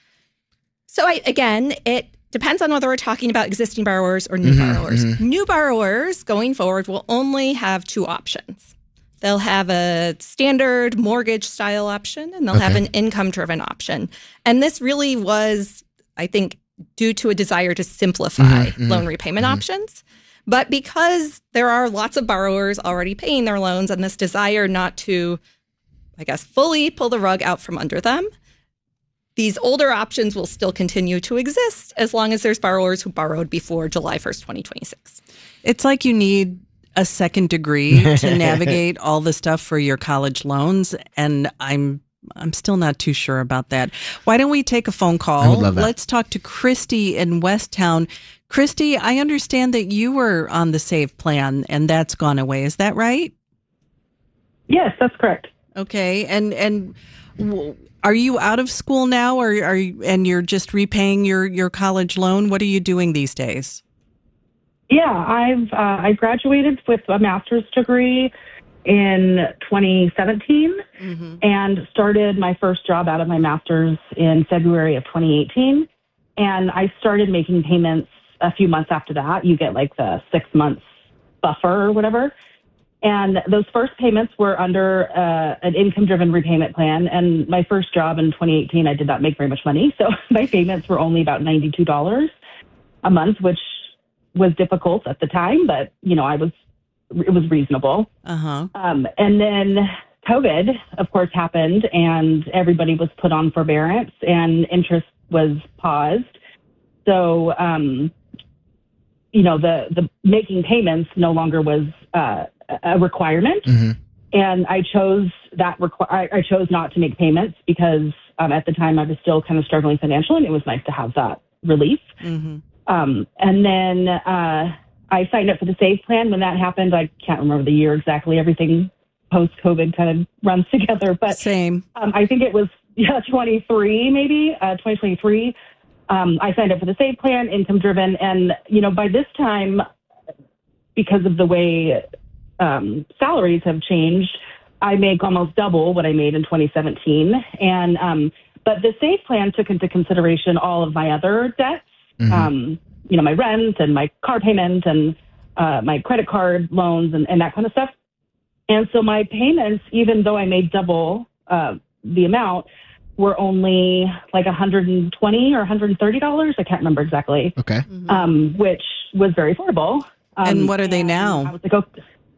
So I, again, it depends on whether we're talking about existing borrowers or new Mhm, borrowers. mhm. New borrowers going forward will only have two options. They'll have a standard mortgage style option and they'll have Okay. an income driven option. And this really was, I think, due to a desire to simplify Mhm, mhm, loan repayment mhm. options. But because there are lots of borrowers already paying their loans and this desire not to, I guess, fully pull the rug out from under them, these older options will still continue to exist as long as there's borrowers who borrowed before July first, twenty twenty-six. It's like you need a second degree to navigate all the stuff for your college loans, and I'm I'm still not too sure about that. Why don't we take a phone call? I would love that. Let's talk to Christy in Westtown. Christy, I understand that you were on the SAVE plan and that's gone away. Is that right? Yes, that's correct. Okay, and and w- are you out of school now, or are you, and you're just repaying your your college loan? What are you doing these days? Yeah, I've uh, I graduated with a master's degree in twenty seventeen Mm-hmm. and started my first job out of my master's in February of twenty eighteen. And I started making payments a few months after that. You get like the six months buffer or whatever. And those first payments were under uh, an income-driven repayment plan. And my first job in twenty eighteen, I did not make very much money. So my payments were only about ninety-two dollars a month, which was difficult at the time, but, you know, I was, it was reasonable. Uh-huh. Um, and then COVID, of course, happened and everybody was put on forbearance and interest was paused. So, um, you know, the, the making payments no longer was uh, a requirement. Mm-hmm. And I chose that, requ- I, I chose not to make payments because um, at the time I was still kind of struggling financially and it was nice to have that relief. Mm-hmm. Um, and then uh, I signed up for the SAVE plan when that happened. I can't remember the year exactly. Everything post-COVID kind of runs together. But Same. Um, I think it was yeah, twenty-three, maybe, uh, twenty twenty-three. Um, I signed up for the SAVE plan, income-driven. And, you know, by this time, because of the way um, salaries have changed, I make almost double what I made in twenty seventeen. And um, but the SAVE plan took into consideration all of my other debts. Mm-hmm. Um, you know, my rent and my car payment and uh, my credit card loans and, and that kind of stuff. And so my payments, even though I made double uh, the amount, were only like one hundred twenty dollars or one hundred thirty dollars. I can't remember exactly. Okay. Um, which was very affordable. Um, And what are they I now? was like, oh.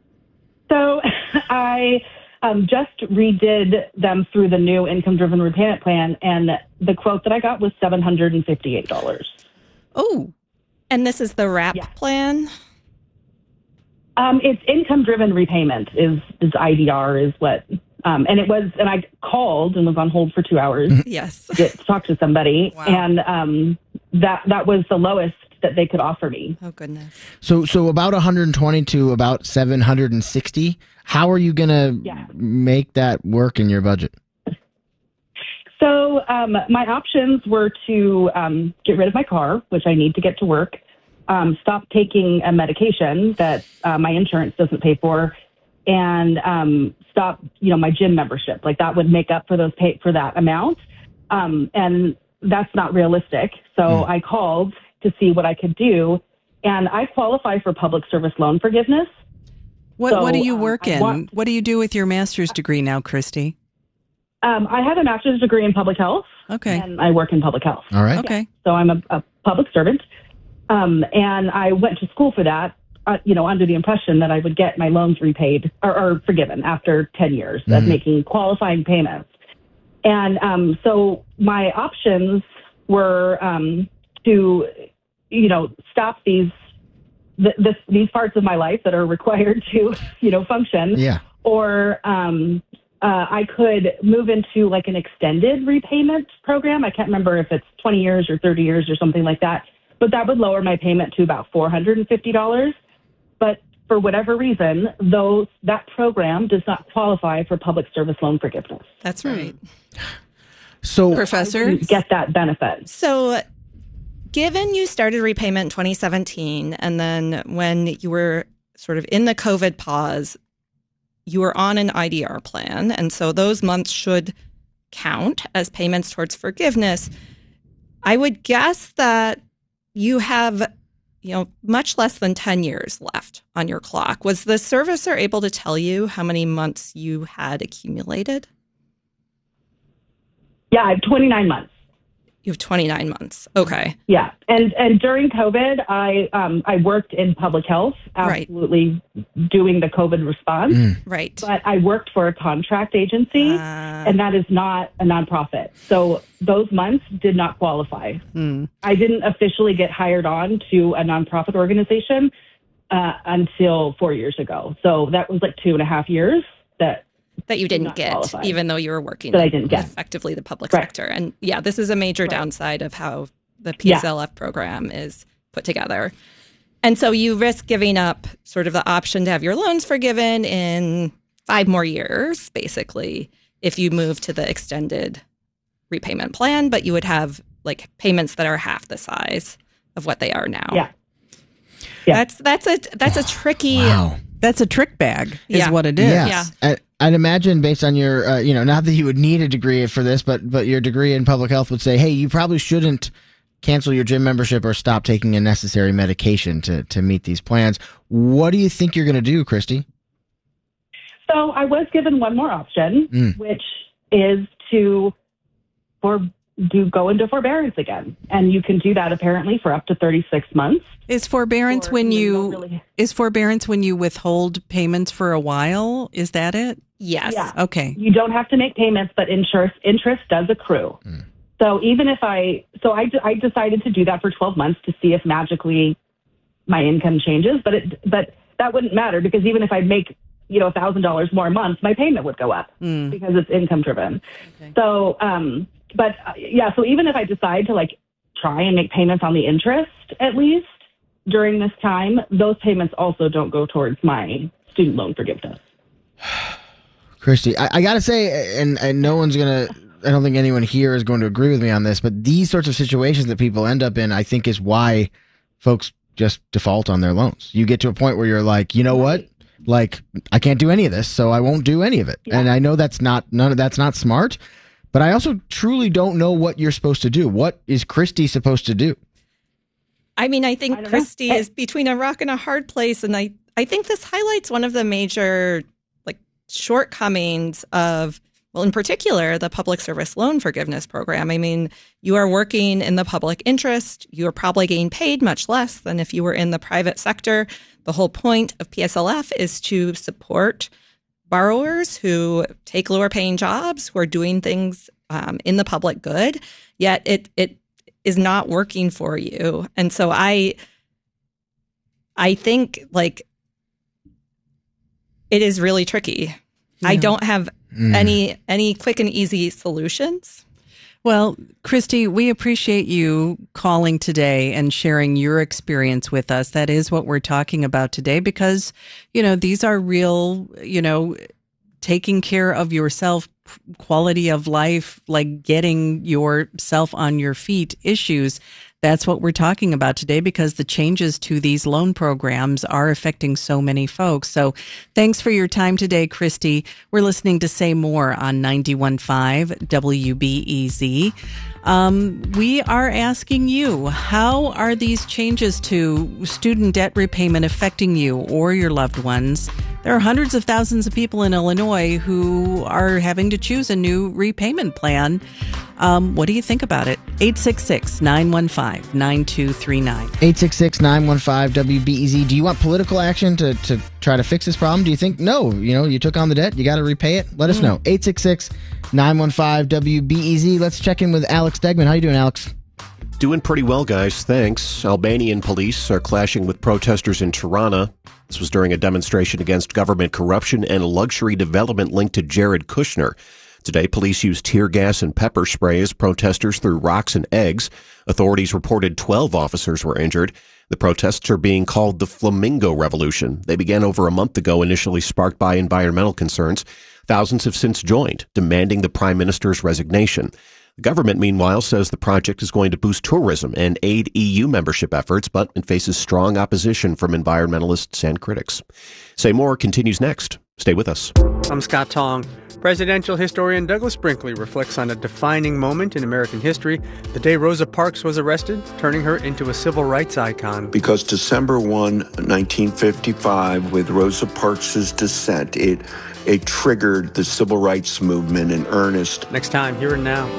So I um, just redid them through the new income-driven repayment plan, and the quote that I got was seven hundred fifty-eight dollars. Oh, and this is the WRAP plan? Um, it's income-driven repayment is, is I D R is what, um, and it was, and I called and was on hold for two hours Yes. to talk to somebody. Wow. And um, that, that was the lowest that they could offer me. Oh, goodness. So, so about one hundred twenty to about seven hundred sixty. How are you going to Yeah. make that work in your budget? So um, my options were to um, get rid of my car, which I need to get to work, um, stop taking a medication that uh, my insurance doesn't pay for, and um, stop, you know, my gym membership. Like that would make up for those pay for that amount, um, and that's not realistic. So Mm. I called to see what I could do, and I qualify for public service loan forgiveness. What So, What do you um, work I in? want- What do you do with your master's degree now, Christy? Um, I have a master's degree in public health. Okay. And I work in public health. All right. Okay. So I'm a, a public servant. Um, and I went to school for that, uh, you know, under the impression that I would get my loans repaid or, or forgiven after ten years of Mhm. making qualifying payments. And um, so my options were um, to, you know, stop these th- this, these parts of my life that are required to, you know, function. Yeah. Or um, uh, I could move into like an extended repayment program. I can't remember if it's twenty years or thirty years or something like that, but that would lower my payment to about four hundred fifty dollars. But for whatever reason, those that program does not qualify for public service loan forgiveness. That's right. So, Professor, get that benefit. So, given you started repayment in twenty seventeen, and then when you were sort of in the COVID pause, you were on an I D R plan, and so those months should count as payments towards forgiveness. I would guess that you have, you know, much less than ten years left on your clock. Was the servicer able to tell you how many months you had accumulated? Yeah, I have twenty-nine months. You have twenty-nine months. Okay. Yeah, and and during COVID, I um I worked in public health, absolutely doing the COVID response. Right. But I worked for a contract agency, Uh, and that is not a nonprofit. So those months did not qualify. I didn't officially get hired on to a nonprofit organization uh, until four years ago. So that was like two and a half years that that you did didn't not get, qualify. even though you were working That I didn't get. effectively the public Right. sector. And yeah, this is a major downside of how the P S L F program is put together. And so you risk giving up sort of the option to have your loans forgiven in five more years, basically, if you move to the extended repayment plan, but you would have like payments that are half the size of what they are now. Yeah. That's that's a that's a tricky Wow. That's a trick bag, is Yeah. what it is. Yes. I, I'd imagine based on your, uh, you know, not that you would need a degree for this, but but your degree in public health would say, hey, you probably shouldn't cancel your gym membership or stop taking unnecessary medication to, to meet these plans. What do you think you're going to do, Christy? So I was given one more option, Mm. which is to for do go into forbearance again, and you can do that apparently for up to thirty-six months. Is forbearance Or when you you don't really- is forbearance when you withhold payments for a while? Is that it? Yes. Yeah. Okay. You don't have to make payments, but interest interest does accrue. So even if I so I, I decided to do that for twelve months to see if magically my income changes, but it but that wouldn't matter because even if I make you know a thousand dollars more a month, my payment would go up Mm. because it's income driven. So um, but uh, yeah, so even if I decide to like try and make payments on the interest at least during this time, those payments also don't go towards my student loan forgiveness. Christy, I, I got to say, and, and no one's going to, I don't think anyone here is going to agree with me on this, but these sorts of situations that people end up in, I think is why folks just default on their loans. You get to a point where you're like, you know what? Like, I can't do any of this, so I won't do any of it. And I know that's not, none of that's not smart, but I also truly don't know what you're supposed to do. What is Christy supposed to do? I mean, I think I don't Christy know. is between a rock and a hard place. And I, I think this highlights one of the major like shortcomings of, well, in particular, the public service loan forgiveness program. I mean, you are working in the public interest. You are probably getting paid much less than if you were in the private sector. The whole point of P S L F is to support borrowers who take lower paying jobs, who are doing things um, in the public good, yet it it is not working for you. And so I I think like it is really tricky. I Yeah. don't have Mm. any any quick and easy solutions. Well, Christy, we appreciate you calling today and sharing your experience with us. That is what we're talking about today because, you know, these are real, you know, taking care of yourself, quality of life, like getting yourself on your feet issues. That's what we're talking about today because the changes to these loan programs are affecting so many folks. So thanks for your time today, Christy. We're listening to Say More on ninety-one point five W B E Z. Um, we are asking you, how are these changes to student debt repayment affecting you or your loved ones? There are hundreds of thousands of people in Illinois who are having to choose a new repayment plan. Um, what do you think about it? eight six six, nine one five, nine two three nine. eight six six, nine one five, W B E Z. Do you want political action to, to try to fix this problem? Do you think, no, you know, you took on the debt, you got to repay it? Let us know. eight six six, nine one five, W B E Z. Let's check in with Alex Degman. How you doing, Alex? Doing pretty well, guys. Thanks. Albanian police are clashing with protesters in Tirana. This was during a demonstration against government corruption and luxury development linked to Jared Kushner. Today, police used tear gas and pepper spray as protesters threw rocks and eggs. Authorities reported twelve officers were injured. The protests are being called the Flamingo Revolution. They began over a month ago, initially sparked by environmental concerns. Thousands have since joined, demanding the prime minister's resignation. The government, meanwhile, says the project is going to boost tourism and aid E U membership efforts, but it faces strong opposition from environmentalists and critics. Say More continues next. Stay with us. I'm Scott Tong. Presidential historian Douglas Brinkley reflects on a defining moment in American history, the day Rosa Parks was arrested, turning her into a civil rights icon. Because December first, nineteen fifty-five, with Rosa Parks' dissent, it it triggered the civil rights movement in earnest. Next time, Here and Now.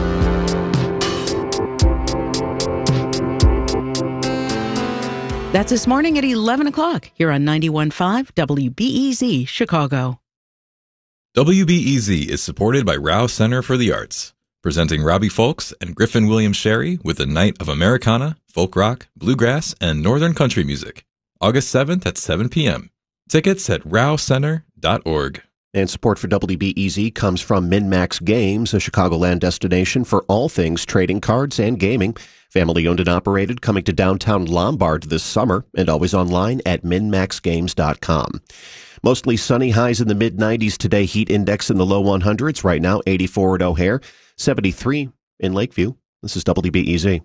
That's this morning at eleven o'clock here on ninety-one point five W B E Z Chicago. W B E Z is supported by Rouse Center for the Arts, presenting Robbie Folks and Griffin Williams Sherry with a night of Americana, folk rock, bluegrass, and northern country music. August seventh at seven p.m. Tickets at rouse center dot org. And support for W B E Z comes from MinMax Games, a Chicagoland destination for all things trading cards and gaming. Family owned and operated, coming to downtown Lombard this summer and always online at min max games dot com. Mostly sunny, highs in the mid nineties today, heat index in the low hundreds. Right now, eighty-four at O'Hare, seventy-three in Lakeview. This is W B E Z.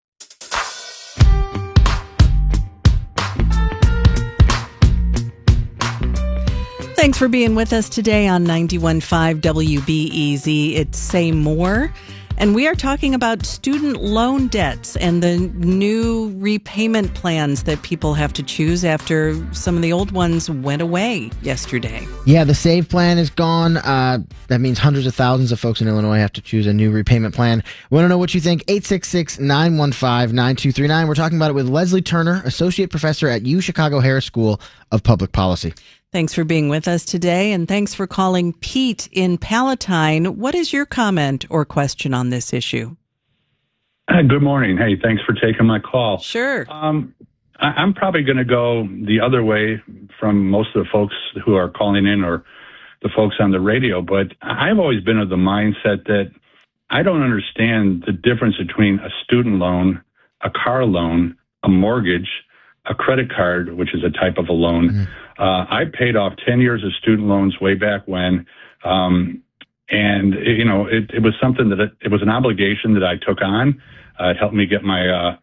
Thanks for being with us today on ninety-one point five W B E Z. It's Say More. And we are talking about student loan debts and the new repayment plans that people have to choose after some of the old ones went away yesterday. Yeah, the SAVE plan is gone. Uh, that means hundreds of thousands of folks in Illinois have to choose a new repayment plan. We want to know what you think. eight six six, nine one five, nine two three nine. We're talking about it with Leslie Turner, Associate Professor at U Chicago Harris School of Public Policy. Thanks for being with us today, and thanks for calling Pete in Palatine. What is your comment or question on this issue? Uh, good morning. Hey, thanks for taking my call. Sure. Um, I, I'm probably going to go the other way from most of the folks who are calling in or the folks on the radio, but I've always been of the mindset that I don't understand the difference between a student loan, a car loan, a mortgage, a credit card, which is a type of a loan. Mm-hmm. Uh, I paid off ten years of student loans way back when. Um, and, it, you know, it, it was something that it, it was an obligation that I took on. Uh, it helped me get my, uh,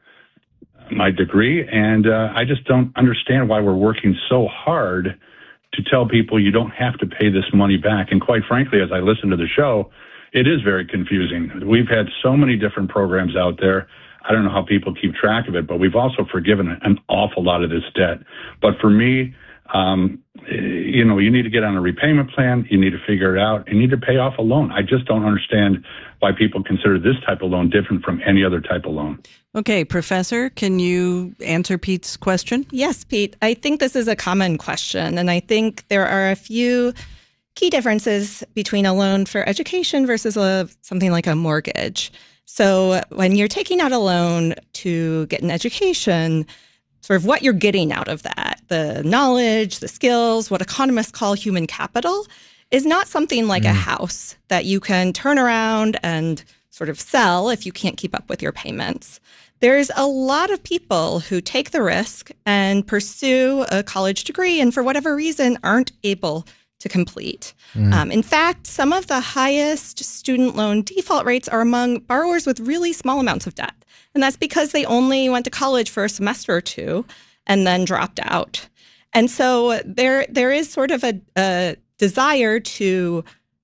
my degree. And, uh, I just don't understand why we're working so hard to tell people you don't have to pay this money back. And quite frankly, as I listen to the show, it is very confusing. We've had so many different programs out there. I don't know how people keep track of it, but we've also forgiven an awful lot of this debt. But for me, um, you know, you need to get on a repayment plan. You need to figure it out. You need to pay off a loan. I just don't understand why people consider this type of loan different from any other type of loan. Okay, Professor, can you answer Pete's question? Yes, Pete. I think this is a common question, and I think there are a few key differences between a loan for education versus a, something like a mortgage. So when you're taking out a loan to get an education, sort of what you're getting out of that, the knowledge, the skills, what economists call human capital, is not something like mm. a house that you can turn around and sort of sell if you can't keep up with your payments. There's a lot of people who take the risk and pursue a college degree and for whatever reason aren't able to complete. Mm. Um, in fact, some of the highest student loan default rates are among borrowers with really small amounts of debt. And that's because they only went to college for a semester or two and then dropped out. And so there, there is sort of a, a desire to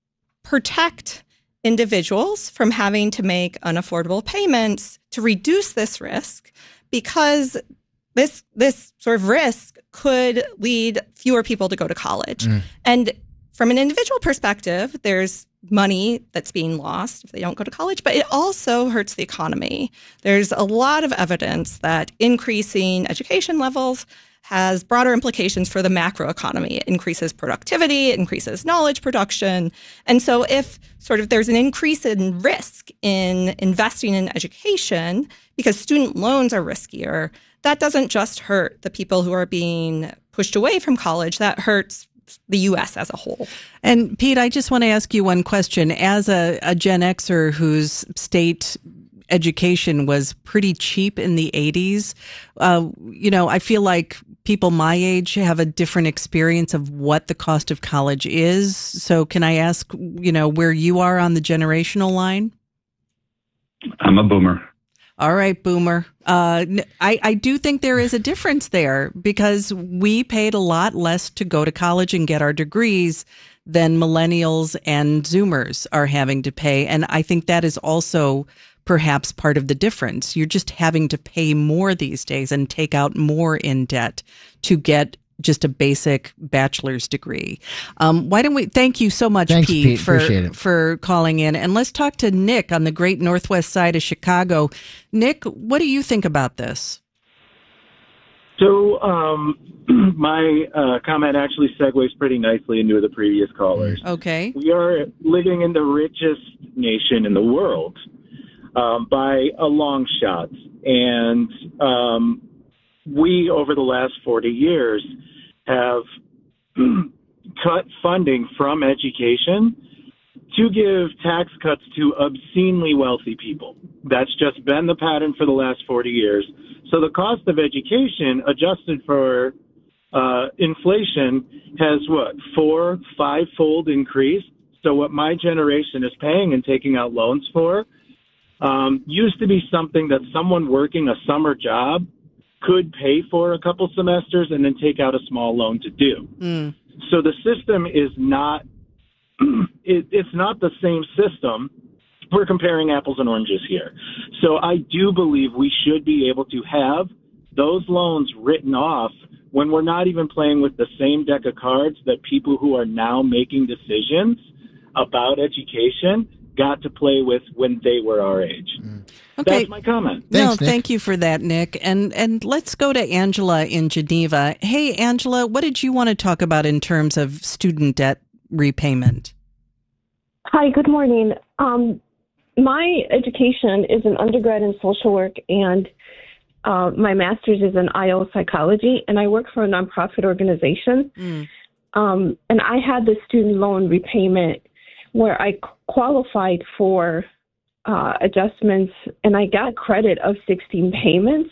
protect individuals from having to make unaffordable payments to reduce this risk, because this this sort of risk could lead fewer people to go to college. Mm. And from an individual perspective, there's money that's being lost if they don't go to college, but it also hurts the economy. There's a lot of evidence that increasing education levels has broader implications for the macroeconomy. It increases productivity, it increases knowledge production. And so if sort of there's an increase in risk in investing in education because student loans are riskier, that doesn't just hurt the people who are being pushed away from college, that hurts the U S as a whole. And Pete, I just want to ask you one question. As a, a Gen Xer whose state education was pretty cheap in the eighties, uh, you know, I feel like people my age have a different experience of what the cost of college is. So can I ask, you know, where you are on the generational line? I'm a boomer. All right, boomer. Uh, I, I do think there is a difference there because we paid a lot less to go to college and get our degrees than millennials and Zoomers are having to pay. And I think that is also perhaps part of the difference. You're just having to pay more these days and take out more in debt to get just a basic bachelor's degree. Um, why don't we thank you so much, Thanks, Pete, Pete. for Appreciate it. for calling in. And let's talk to Nick on the great northwest side of Chicago. Nick, what do you think about this? So um, my uh, comment actually segues pretty nicely into the previous callers. Okay. We are living in the richest nation in the world um, by a long shot. And um, we, over the last forty years, have cut funding from education to give tax cuts to obscenely wealthy people. That's just been the pattern for the last forty years. So the cost of education, adjusted for uh, inflation, has what, four, five-fold increased. So what my generation is paying and taking out loans for um, used to be something that someone working a summer job could pay for a couple semesters and then take out a small loan to do. Mm. So the system is not, it, it's not the same system. We're comparing apples and oranges here. So I do believe we should be able to have those loans written off when we're not even playing with the same deck of cards that people who are now making decisions about education got to play with when they were our age. Okay. That's my comment. No, Thanks, Nick. thank you for that, Nick. And and let's go to Angela in Geneva. Hey, Angela, what did you want to talk about in terms of student debt repayment? Hi, good morning. Um, my education is an undergrad in social work, and uh, my master's is in I O psychology, and I work for a nonprofit organization. Mm. Um, and I had the student loan repayment where I qualified for uh, adjustments, and I got a credit of sixteen payments.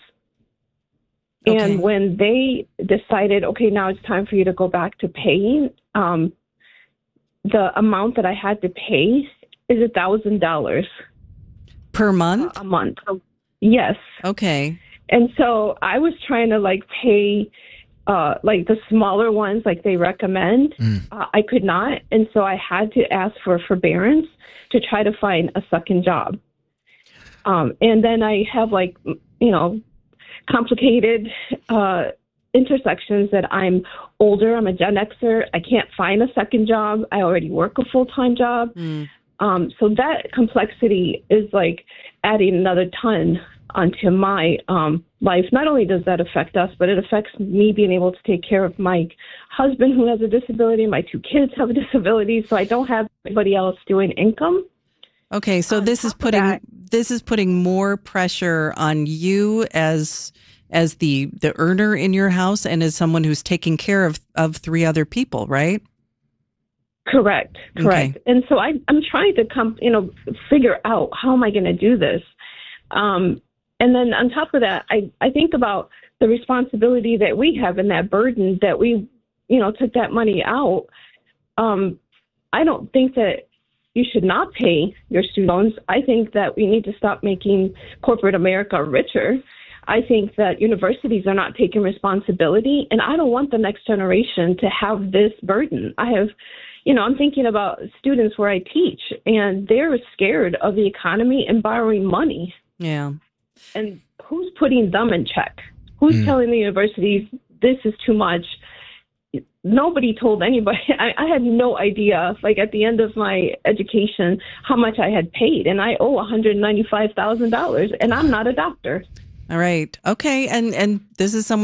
Okay. And when they decided, okay, now it's time for you to go back to paying, um, the amount that I had to pay is a thousand dollars per month. A month, yes. Okay. And so I was trying to like pay, uh, like the smaller ones, like they recommend. Mm. Uh, I could not, and so I had to ask for forbearance to try to find a second job. Um, and then I have like, you know, complicated uh, intersections that I'm older. I'm a Gen Xer. I can't find a second job. I already work a full-time job. Mm. Um, so that complexity is like adding another ton onto my um, life. Not only does that affect us, but it affects me being able to take care of my husband who has a disability. My two kids have a disability, so I don't have anybody else doing income. Okay, so this is putting that, this is putting more pressure on you as as the the earner in your house and as someone who's taking care of, of three other people, right? Correct, correct. Okay. And so I, I'm trying to come, you know, figure out how am I going to do this. Um, and then on top of that, I, I think about the responsibility that we have and that burden that we, you know, took that money out. Um, I don't think that you should not pay your student loans. I think that we need to stop making corporate America richer. I think that universities are not taking responsibility, and I don't want the next generation to have this burden. I have, you know, I'm thinking about students where I teach, and they're scared of the economy and borrowing money. Yeah. And who's putting them in check? Who's mm. telling the universities this is too much? Nobody told anybody. I, I had no idea, like at the end of my education, how much I had paid. And I owe one hundred ninety-five thousand dollars, and I'm not a doctor. All right. Okay. And, and this is someone